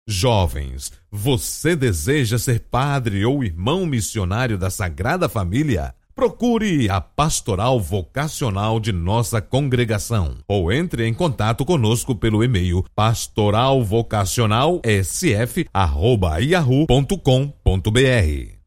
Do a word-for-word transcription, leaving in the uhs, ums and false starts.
Jovens, você deseja ser padre ou irmão missionário da Sagrada Família? Procure a Pastoral Vocacional de nossa congregação ou entre em contato conosco pelo e-mail pastoral vocacional s f arroba yahoo ponto com ponto b r.